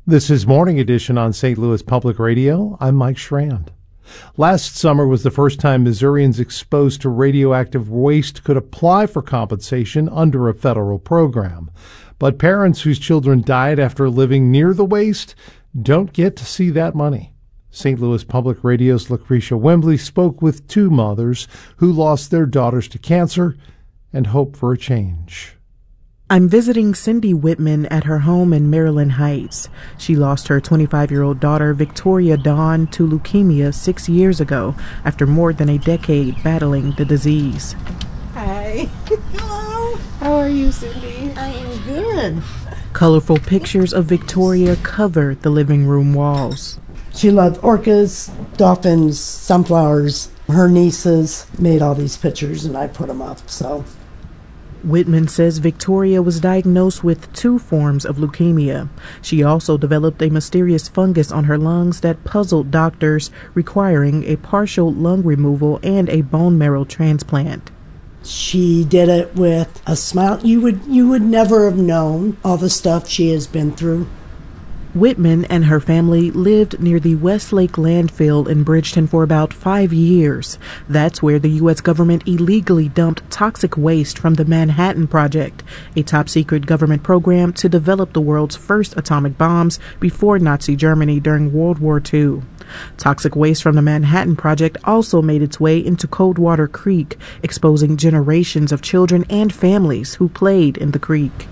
This is Morning Edition on St. Louis Public Radio. I'm Mike Schrand. Last summer was the first time Missourians exposed to radioactive waste could apply for compensation under a federal program. But parents whose children died after living near the waste don't get to see that money. St. Louis Public Radio's Lucretia Wembley spoke with two mothers who lost their daughters to cancer and hope for a change. I'm visiting Cindy Whitman at her home in Maryland Heights. She lost her 25-year-old daughter, Victoria Dawn, to leukemia 6 years ago after more than a decade battling the disease. Hi. Hello. How are you, Cindy? I am good. Colorful pictures of Victoria cover the living room walls. She loved orchids, dolphins, sunflowers. Her nieces made all these pictures, and I put them up, so... Whitman says Victoria was diagnosed with 2 forms of leukemia. She also developed a mysterious fungus on her lungs that puzzled doctors, requiring a partial lung removal and a bone marrow transplant. She did it with a smile. You would never have known all the stuff she has been through. Whitman and her family lived near the Westlake landfill in Bridgeton for about 5 years. That's where the U.S. government illegally dumped toxic waste from the Manhattan Project, a top-secret government program to develop the world's first atomic bombs before Nazi Germany during World War II. Toxic waste from the Manhattan Project also made its way into Coldwater Creek, exposing generations of children and families who played in the creek.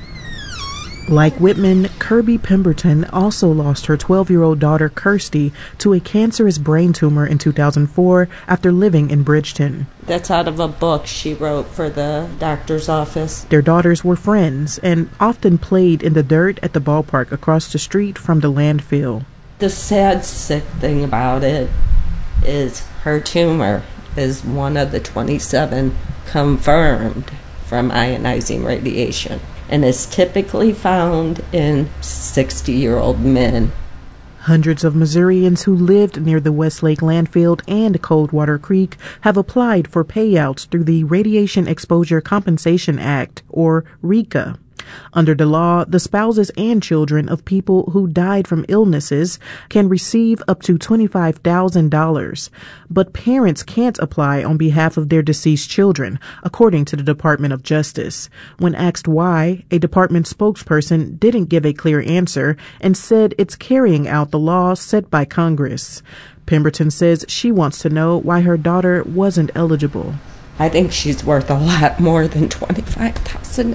Like Whitman, Kirby Pemberton also lost her 12-year-old daughter, Kirsty, to a cancerous brain tumor in 2004 after living in Bridgeton. That's out of a book she wrote for the doctor's office. Their daughters were friends and often played in the dirt at the ballpark across the street from the landfill. The sad, sick thing about it is her tumor is one of the 27 confirmed from ionizing radiation, and is typically found in 60-year-old men. Hundreds of Missourians who lived near the Westlake landfill and Coldwater Creek have applied for payouts through the Radiation Exposure Compensation Act, or RECA. Under the law, the spouses and children of people who died from illnesses can receive up to $25,000. But parents can't apply on behalf of their deceased children, according to the Department of Justice. When asked why, a department spokesperson didn't give a clear answer and said it's carrying out the law set by Congress. Pemberton says she wants to know why her daughter wasn't eligible. I think she's worth a lot more than $25,000.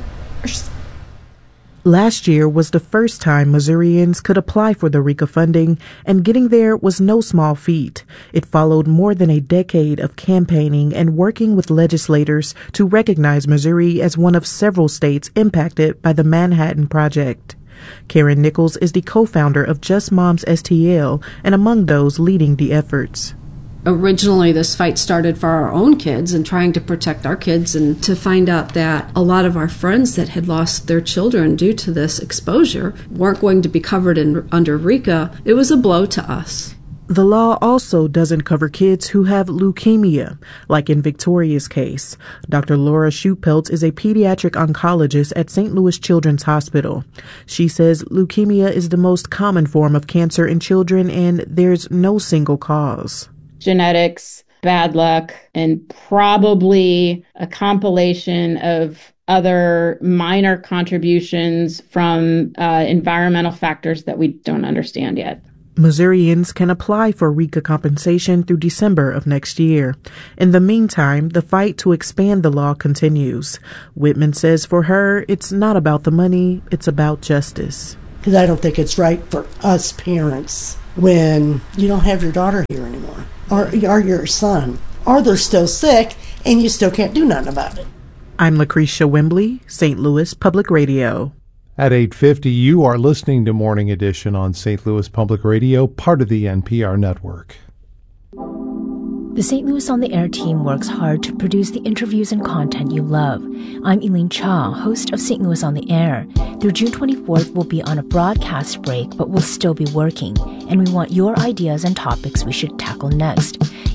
Last year was the first time Missourians could apply for the RECA funding, and getting there was no small feat. It followed more than a decade of campaigning and working with legislators to recognize Missouri as one of several states impacted by the Manhattan Project. Karen Nichols is the co-founder of Just Moms STL and among those leading the efforts. Originally, this fight started for our own kids and trying to protect our kids, and to find out that a lot of our friends that had lost their children due to this exposure weren't going to be covered under RECA, it was a blow to us. The law also doesn't cover kids who have leukemia, like in Victoria's case. Dr. Laura Schupeltz is a pediatric oncologist at St. Louis Children's Hospital. She says leukemia is the most common form of cancer in children, and there's no single cause. Genetics, bad luck, and probably a compilation of other minor contributions from environmental factors that we don't understand yet. Missourians can apply for RECA compensation through December of next year. In the meantime, the fight to expand the law continues. Whitman says for her, it's not about the money, it's about justice. Because I don't think it's right for us parents when you don't have your daughter here anymore, or your son, or they're still sick and you still can't do nothing about it. I'm Lucretia Wembley, St. Louis Public Radio. At 8:50, you are listening to Morning Edition on St. Louis Public Radio, part of the NPR network. The St. Louis on the Air team works hard to produce the interviews and content you love. I'm Elaine Cha, host of St. Louis on the Air. Through June 24th, we'll be on a broadcast break, but we'll still be working, and we want your ideas and topics we should tackle next.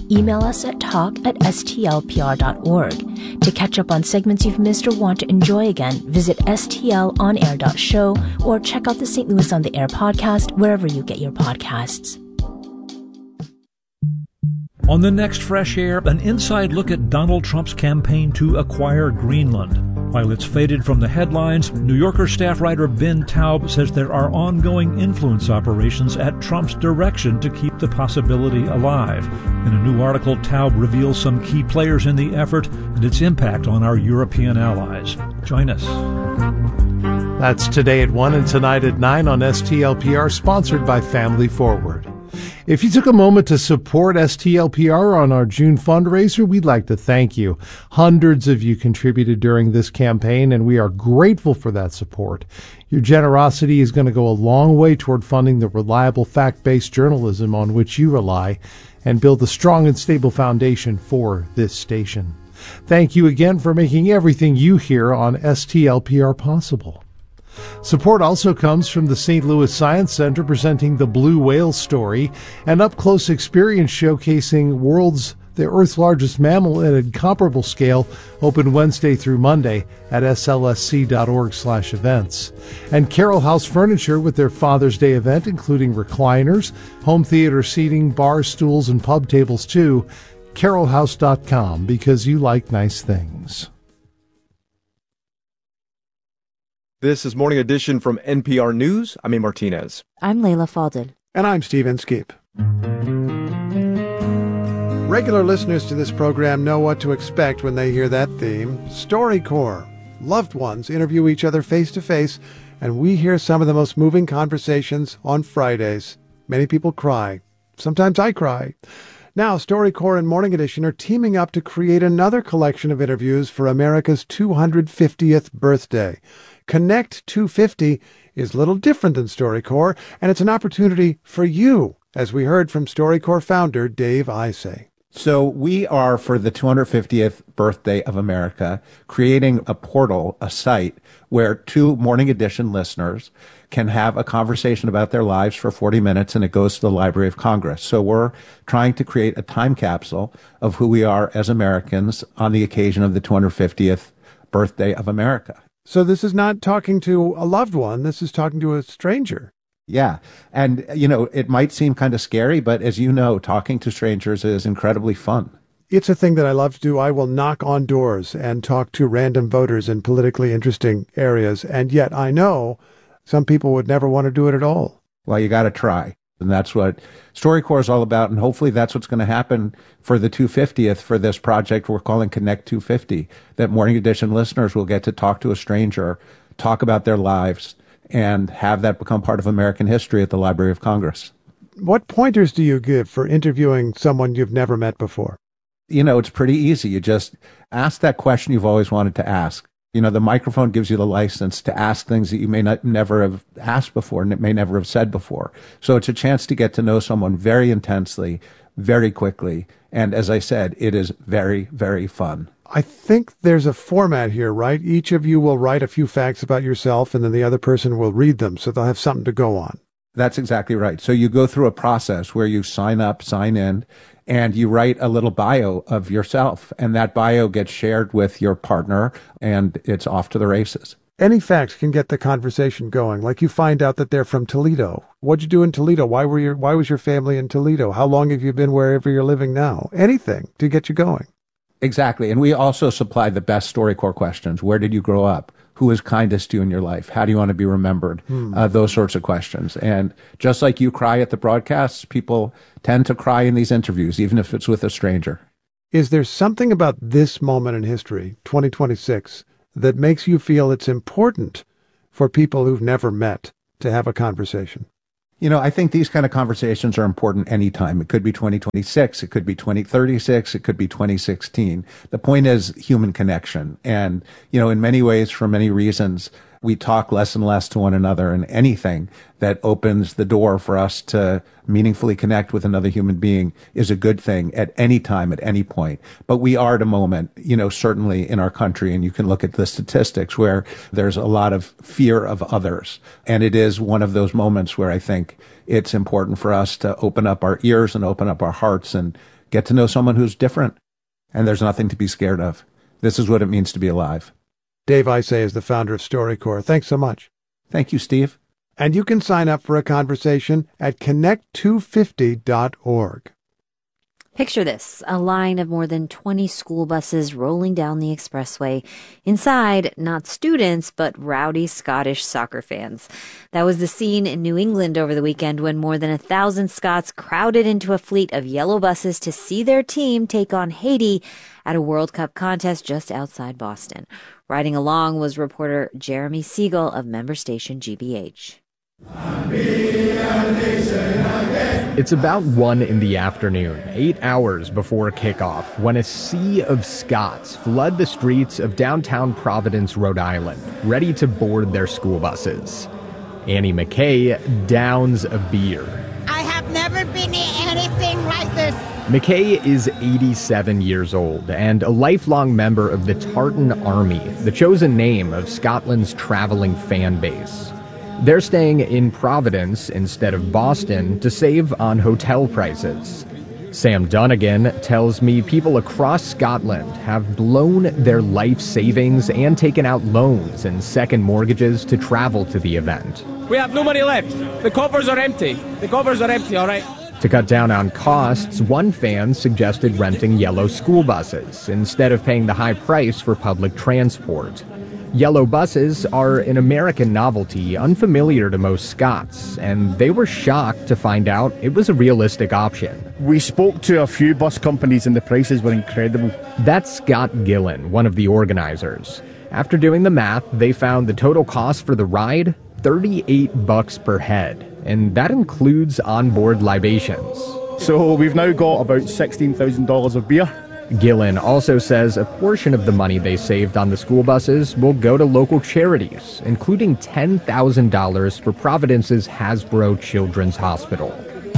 email us at talk@stlpr.org. To catch up on segments you've missed or want to enjoy again, visit stlonair.show or check out the St. Louis on the Air podcast wherever you get your podcasts. On the next Fresh Air, an inside look at Donald Trump's campaign to acquire Greenland. While it's faded from the headlines, New Yorker staff writer Ben Taub says there are ongoing influence operations at Trump's direction to keep the possibility alive. In a new article, Taub reveals some key players in the effort and its impact on our European allies. Join us. That's today at 1 and tonight at 9 on STLPR, sponsored by Family Forward. If you took a moment to support STLPR on our June fundraiser, we'd like to thank you. Hundreds of you contributed during this campaign, and we are grateful for that support. Your generosity is going to go a long way toward funding the reliable, fact-based journalism on which you rely and build a strong and stable foundation for this station. Thank you again for making everything you hear on STLPR possible. Support also comes from the St. Louis Science Center, presenting the blue whale story, an up-close experience showcasing the Earth's largest mammal at a comparable scale, open Wednesday through Monday at slsc.org/events. And Carroll House Furniture with their Father's Day event, including recliners, home theater seating, bar stools, and pub tables too. carrollhouse.com, because you like nice things. This is Morning Edition from NPR News. I'm A. Martinez. I'm Layla Fadel. And I'm Steve Inskeep. Regular listeners to this program know what to expect when they hear that theme. StoryCorps. Loved ones interview each other face-to-face, and we hear some of the most moving conversations on Fridays. Many people cry. Sometimes I cry. Now, StoryCorps and Morning Edition are teaming up to create another collection of interviews for America's 250th birthday. Connect 250 is a little different than StoryCorps, and it's an opportunity for you, as we heard from StoryCorps founder Dave Isay. So we are, for the 250th birthday of America, creating a portal, a site, where two Morning Edition listeners can have a conversation about their lives for 40 minutes, and it goes to the Library of Congress. So we're trying to create a time capsule of who we are as Americans on the occasion of the 250th birthday of America. So this is not talking to a loved one. This is talking to a stranger. Yeah. And, it might seem kind of scary, but as you know, talking to strangers is incredibly fun. It's a thing that I love to do. I will knock on doors and talk to random voters in politically interesting areas. And yet I know some people would never want to do it at all. Well, you got to try. And that's what StoryCorps is all about. And hopefully that's what's going to happen for the 250th for this project we're calling Connect 250, that Morning Edition listeners will get to talk to a stranger, talk about their lives, and have that become part of American history at the Library of Congress. What pointers do you give for interviewing someone you've never met before? It's pretty easy. You just ask that question you've always wanted to ask. The microphone gives you the license to ask things that you may never have asked before and it may never have said before. So it's a chance to get to know someone very intensely, very quickly. And as I said, it is very, very fun. I think there's a format here, right? Each of you will write a few facts about yourself, and then the other person will read them, so they'll have something to go on. That's exactly right. So you go through a process where you sign up, sign in, and you write a little bio of yourself, and that bio gets shared with your partner, and it's off to the races. Any facts can get the conversation going. Like you find out that they're from Toledo. What'd you do in Toledo? Why was your family in Toledo? How long have you been wherever you're living now? Anything to get you going. Exactly. And we also supply the best StoryCorps questions. Where did you grow up? Who is kindest to you in your life? How do you want to be remembered? Those sorts of questions. And just like you cry at the broadcasts, people tend to cry in these interviews, even if it's with a stranger. Is there something about this moment in history, 2026, that makes you feel it's important for people who've never met to have a conversation? I think these kind of conversations are important anytime. It could be 2026, it could be 2036, it could be 2016. The point is human connection. And, in many ways, for many reasons, we talk less and less to one another, and anything that opens the door for us to meaningfully connect with another human being is a good thing at any time, at any point. But we are at a moment, certainly in our country, and you can look at the statistics where there's a lot of fear of others. And it is one of those moments where I think it's important for us to open up our ears and open up our hearts and Get to know someone who's different. And there's nothing to be scared of. This is what it means to be alive. Dave Isay is the founder of StoryCorps. Thanks so much. Thank you, Steve. And you can sign up for a conversation at connect250.org. Picture this, a line of more than 20 school buses rolling down the expressway. Inside, not students, but rowdy Scottish soccer fans. That was the scene in New England over the weekend when more than 1,000 Scots crowded into a fleet of yellow buses to see their team take on Haiti at a World Cup contest just outside Boston. Riding along was reporter Jeremy Siegel of member station GBH. It's about 1 in the afternoon, 8 hours before kickoff, when a sea of Scots flood the streets of downtown Providence, Rhode Island, ready to board their school buses. Annie McKay downs a beer. I have never been in anything like this. McKay is 87 years old and a lifelong member of the Tartan Army, the chosen name of Scotland's traveling fan base. They're staying in Providence instead of Boston to save on hotel prices. Sam Dunnigan tells me people across Scotland have blown their life savings and taken out loans and second mortgages to travel to the event. We have no money left. The coffers are empty. The coffers are empty, all right? To cut down on costs, one fan suggested renting yellow school buses instead of paying the high price for public transport. Yellow buses are an American novelty unfamiliar to most Scots, and they were shocked to find out it was a realistic option. We spoke to a few bus companies and the prices were incredible. That's Scott Gillen, one of the organizers. After doing the math, they found the total cost for the ride, $38 per head, and that includes onboard libations. So we've now got about $16,000 of beer. Gillen also says a portion of the money they saved on the school buses will go to local charities, including $10,000 for Providence's Hasbro Children's Hospital.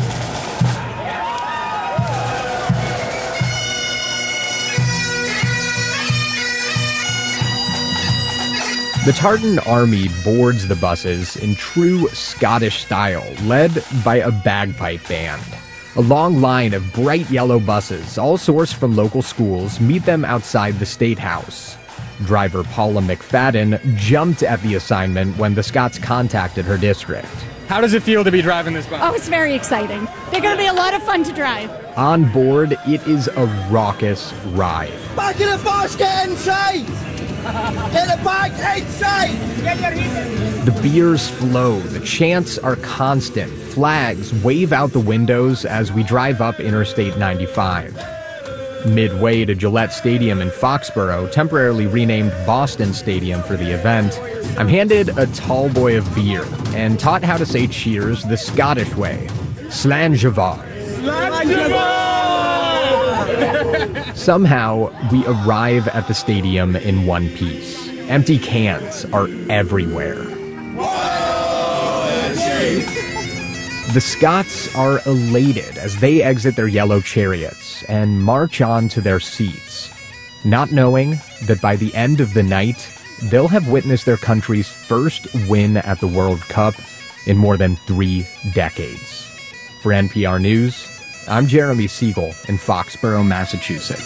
The Tartan Army boards the buses in true Scottish style, led by a bagpipe band. A long line of bright yellow buses, all sourced from local schools, meet them outside the State House. Driver Paula McFadden jumped at the assignment when the Scots contacted her district. How does it feel to be driving this bus? Oh, it's very exciting. They're going to be a lot of fun to drive. On board, it is a raucous ride. Back in the bus, get inside! Get the back inside! The beers flow, the chants are constant, flags wave out the windows as we drive up Interstate 95. Midway to Gillette Stadium in Foxborough, temporarily renamed Boston Stadium for the event, I'm handed a tall boy of beer and taught how to say cheers the Scottish way, Slanjavar. Somehow, we arrive at the stadium in one piece. Empty cans are everywhere. The Scots are elated as they exit their yellow chariots and march on to their seats, not knowing that by the end of the night, they'll have witnessed their country's first win at the World Cup in more than 3 decades. For NPR News, I'm Jeremy Siegel in Foxborough, Massachusetts.